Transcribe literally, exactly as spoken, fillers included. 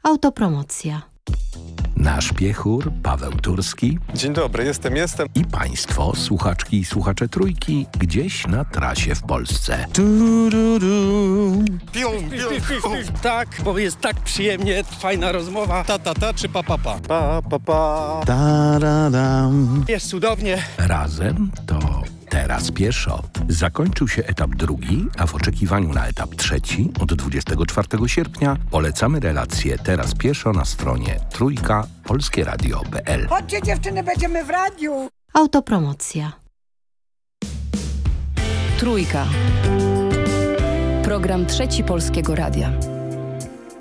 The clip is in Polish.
Autopromocja. Nasz piechur, Paweł Turski. Dzień dobry, jestem, jestem. I państwo, słuchaczki i słuchacze Trójki, gdzieś na trasie w Polsce. Du, du, du. Piu, piu, piu. Tak, bo jest tak przyjemnie, fajna rozmowa. Ta, ta, ta czy pa, pa, pa? Pa, pa, pa. Da, da, dam. Jest cudownie. Razem to Teraz pieszo. Zakończył się etap drugi, a w oczekiwaniu na etap trzeci od dwudziestego czwartego sierpnia polecamy relację Teraz pieszo na stronie trójka polskie radio kropka p l. Chodźcie dziewczyny, będziemy w radiu. Autopromocja. Trójka. Program Trzeci Polskiego Radia.